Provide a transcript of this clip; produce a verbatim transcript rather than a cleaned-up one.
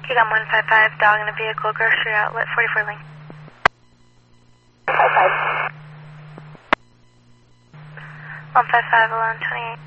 You got one five five, dog in a vehicle, grocery outlet, forty-four link. five five. one five five, eleven twenty-eight.